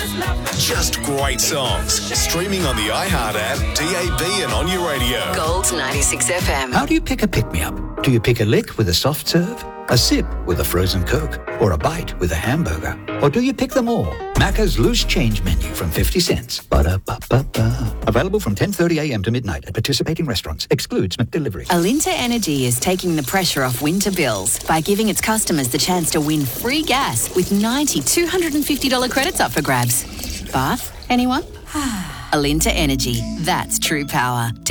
Just great songs. Streaming on the iHeart app, DAB and on your radio. Gold 96 FM. How do you pick a pick-me-up? Do you pick a lick with a soft serve? A sip with a frozen Coke? Or a bite with a hamburger? Or do you pick them all? Macca's Loose Change Menu from 50 cents. Ba-da-ba-ba-ba. Available from 10:30 a.m. to midnight at participating restaurants. Excludes McDelivery. Alinta Energy is taking the pressure off winter bills by giving its customers the chance to win free gas with 90 $250 credits up for grabs. Bath? Anyone? Alinta Energy. That's true power.